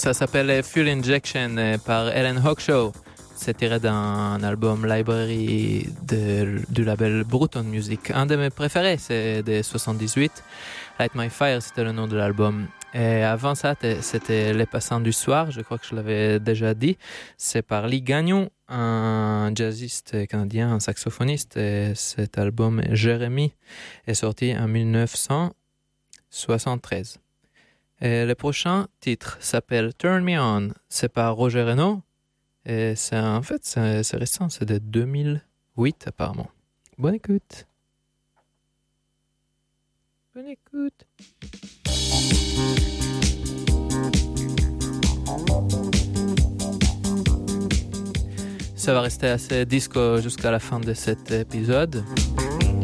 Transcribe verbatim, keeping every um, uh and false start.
Ça s'appelle Fuel Injection par Ellen Hawkshaw. C'est tiré d'un album Library de, du label Bruton Music. Un de mes préférés, c'est de soixante-dix-huit. Light My Fire, c'était le nom de l'album. Et avant ça, c'était Les Passants du Soir, je crois que je l'avais déjà dit. C'est par Lee Gagnon, un jazziste canadien, un saxophoniste. Et cet album, Jérémie, est sorti en dix-neuf cent soixante-treize. Et le prochain titre s'appelle Turn Me On. C'est par Roger Renaud. Et c'est en fait, c'est, c'est récent, c'est de deux mille huit apparemment. Bonne écoute. Bonne écoute. Ça va rester assez disco jusqu'à la fin de cet épisode.